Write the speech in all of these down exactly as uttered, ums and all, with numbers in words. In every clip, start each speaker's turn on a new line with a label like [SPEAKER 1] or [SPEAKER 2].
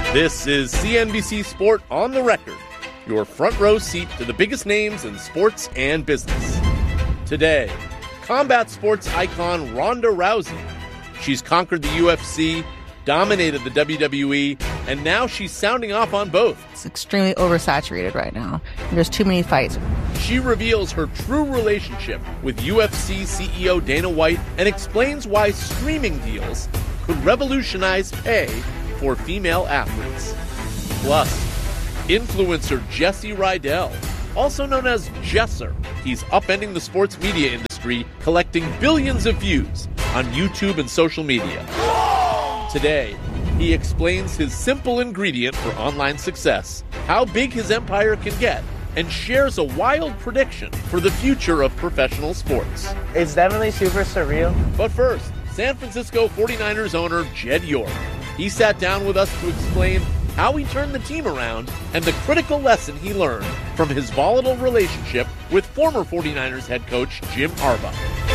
[SPEAKER 1] This is C N B C Sport on the Record, your front row seat to the biggest names in sports and business. Today, combat sports icon Ronda Rousey. She's conquered the U F C, dominated the W W E, and now she's sounding off on both.
[SPEAKER 2] It's extremely oversaturated right now. There's too many fights.
[SPEAKER 1] She reveals her true relationship with U F C C E O Dana White and explains why streaming deals could revolutionize pay for female athletes. Plus, influencer Jesse Rydell, also known as Jesser. He's upending the sports media industry, collecting billions of views on YouTube and social media. Today, he explains his simple ingredient for online success, how big his empire can get, and shares a wild prediction for the future of professional sports.
[SPEAKER 3] It's definitely super surreal.
[SPEAKER 1] But first, San Francisco forty-niners owner Jed York. He sat down with us to explain how he turned the team around and the critical lesson he learned from his volatile relationship with former forty-niners head coach Jim Harbaugh.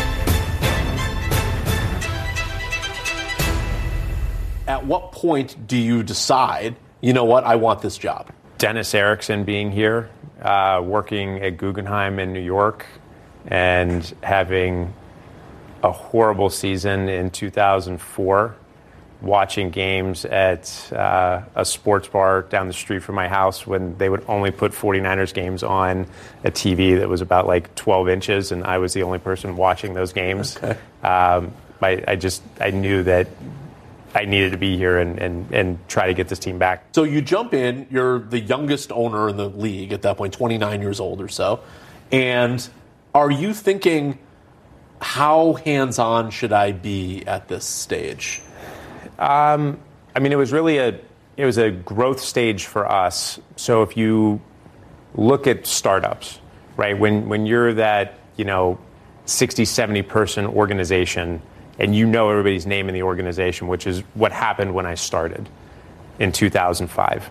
[SPEAKER 1] At what point do you decide, you know what, I want this job?
[SPEAKER 4] Dennis Erickson being here, uh, working at Guggenheim in New York, and having a horrible season in two thousand four, watching games at uh, a sports bar down the street from my house when they would only put forty-niners games on a T V that was about like twelve inches, and I was the only person watching those games. Okay. Um, I, I just, I knew that I needed to be here and, and, and try to get this team back.
[SPEAKER 1] So you jump in, you're the youngest owner in the league at that point, twenty-nine years old or so. And are you thinking, how hands-on should I be at this stage?
[SPEAKER 4] Um, I mean, it was really a, it was a growth stage for us. So if you look at startups, right, when, when you're that, you know, sixty, seventy person organization, and you know everybody's name in the organization, which is what happened when I started in two thousand five.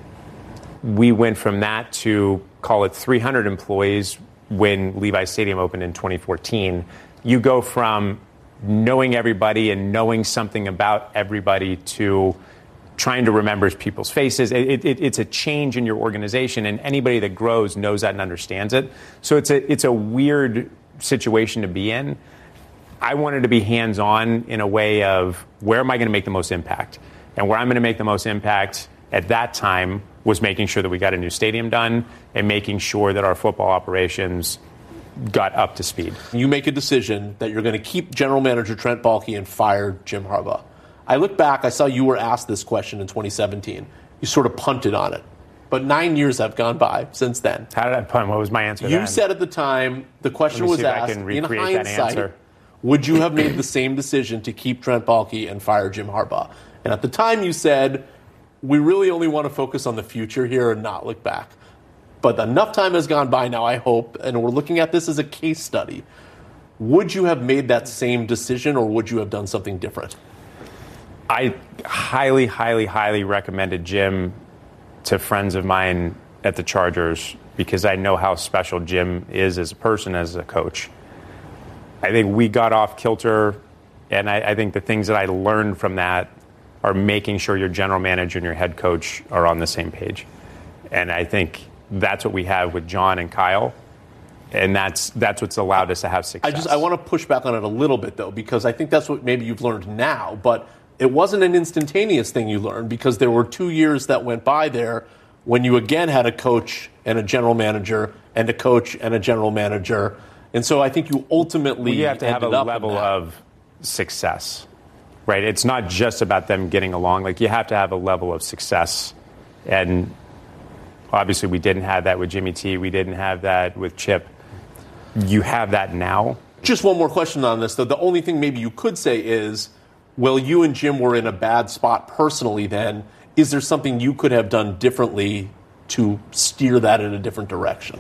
[SPEAKER 4] We went from that to, call it three hundred employees when Levi's Stadium opened in twenty fourteen. You go from knowing everybody and knowing something about everybody to trying to remember people's faces. It, it, it's a change in your organization, and anybody that grows knows that and understands it. So it's a it's a weird situation to be in. I wanted to be hands-on in a way of, where am I going to make the most impact? And where I'm going to make the most impact at that time was making sure that we got a new stadium done and making sure that our football operations got up to speed.
[SPEAKER 1] You make a decision that you're going to keep general manager Trent Baalke and fire Jim Harbaugh. I look back, I saw you were asked this question in twenty seventeen. You sort of punted on it. But nine years have gone by since then.
[SPEAKER 4] How did I punt? What was my answer
[SPEAKER 1] You
[SPEAKER 4] then?
[SPEAKER 1] said at the time, the question was asked, in hindsight, would you have made the same decision to keep Trent Baalke and fire Jim Harbaugh? And at the time you said, we really only want to focus on the future here and not look back. But enough time has gone by now, I hope, and we're looking at this as a case study. Would you have made that same decision, or would you have done something different?
[SPEAKER 4] I highly, highly, highly recommended Jim to friends of mine at the Chargers because I know how special Jim is as a person, as a coach. I think we got off kilter, and I, I think the things that I learned from that are making sure your general manager and your head coach are on the same page. And I think that's what we have with John and Kyle, and that's that's what's allowed us to have success.
[SPEAKER 1] I just I want to push back on it a little bit, though, because I think that's what maybe you've learned now, but it wasn't an instantaneous thing you learned, because there were two years that went by there when you again had a coach and a general manager and a coach and a general manager. And so I think you ultimately
[SPEAKER 4] well, you have to have a level of success, right? It's not just about them getting along. Like, you have to have a level of success. And obviously we didn't have that with Jimmy T. We didn't have that with Chip. You have that now.
[SPEAKER 1] Just one more question on this, though. The only thing maybe you could say is, well, you and Jim were in a bad spot personally then. Is there something you could have done differently to steer that in a different direction?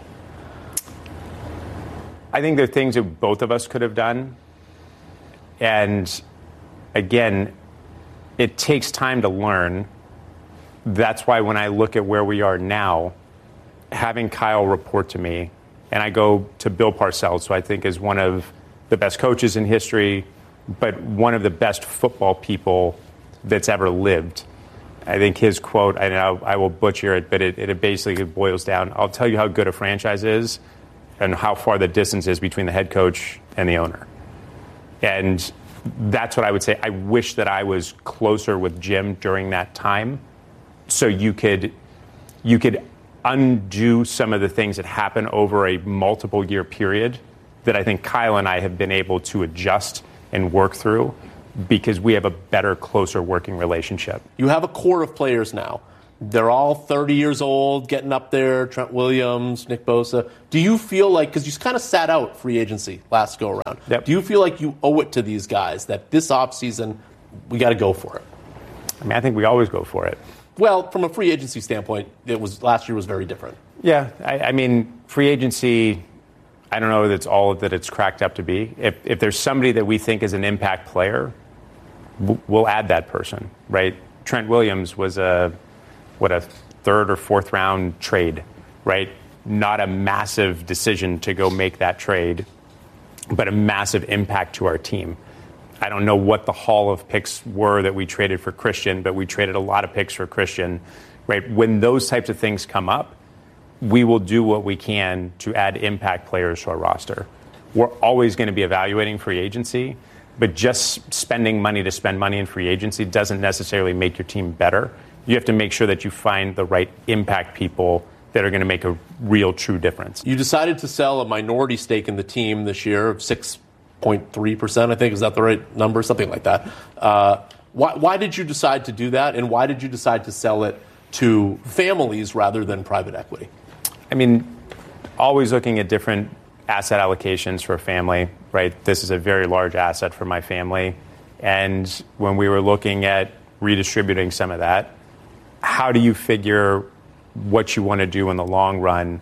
[SPEAKER 4] I think there are things that both of us could have done. And again, it takes time to learn. That's why when I look at where we are now, having Kyle report to me, and I go to Bill Parcells, who I think is one of the best coaches in history, but one of the best football people that's ever lived. I think his quote, I know I will butcher it, but it, it basically boils down, I'll tell you how good a franchise is and how far the distance is between the head coach and the owner. And that's what I would say. I wish that I was closer with Jim during that time so you could you could undo some of the things that happen over a multiple year period that I think Kyle and I have been able to adjust and work through because we have a better, closer working relationship.
[SPEAKER 1] You have a core of players now. They're all thirty years old, getting up there, Trent Williams, Nick Bosa. Do you feel like, because you kind of sat out free agency last go around,
[SPEAKER 4] yep.
[SPEAKER 1] do you feel like you owe it to these guys that this offseason, we got to go for it?
[SPEAKER 4] I mean, I think we always go for it.
[SPEAKER 1] Well, from a free agency standpoint, it was last year was very different.
[SPEAKER 4] Yeah, I, I mean, free agency, I don't know that it's all that it's cracked up to be. If, if there's somebody that we think is an impact player, we'll add that person, right? Trent Williams was a, what, a third or fourth round trade, right? Not a massive decision to go make that trade, but a massive impact to our team. I don't know what the haul of picks were that we traded for Christian, but we traded a lot of picks for Christian, right? When those types of things come up, we will do what we can to add impact players to our roster. We're always going to be evaluating free agency, but just spending money to spend money in free agency doesn't necessarily make your team better. You have to make sure that you find the right impact people that are going to make a real, true difference.
[SPEAKER 1] You decided to sell a minority stake in the team this year of six point three percent, I think. Is that the right number? Something like that. Uh, why, why did you decide to do that, and why did you decide to sell it to families rather than private equity?
[SPEAKER 4] I mean, always looking at different asset allocations for a family, right? This is a very large asset for my family. And when we were looking at redistributing some of that, how do you figure what you want to do in the long run?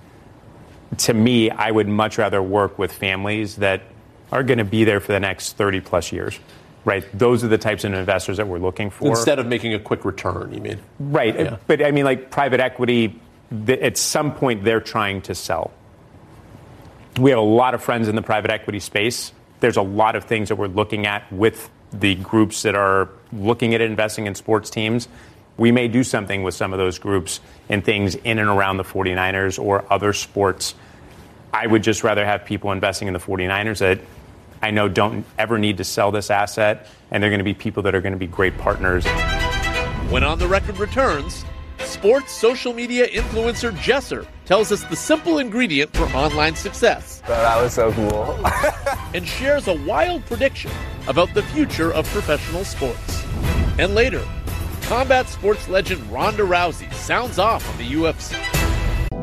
[SPEAKER 4] To me, I would much rather work with families that are going to be there for the next thirty plus years, right? Those are the types of investors that we're looking for.
[SPEAKER 1] Instead of making a quick return, you mean?
[SPEAKER 4] Right.
[SPEAKER 1] Yeah.
[SPEAKER 4] But I mean, like private equity, at some point they're trying to sell. We have a lot of friends in the private equity space. There's a lot of things that we're looking at with the groups that are looking at investing in sports teams. We may do something with some of those groups and things in and around the 49ers or other sports. I would just rather have people investing in the 49ers that I know don't ever need to sell this asset, and they're going to be people that are going to be great partners.
[SPEAKER 1] When On the Record returns, sports social media influencer Jesser tells us the simple ingredient for online success.
[SPEAKER 3] Bro, that was so cool.
[SPEAKER 1] And shares a wild prediction about the future of professional sports. And later, combat sports legend Ronda Rousey sounds off on the U F C.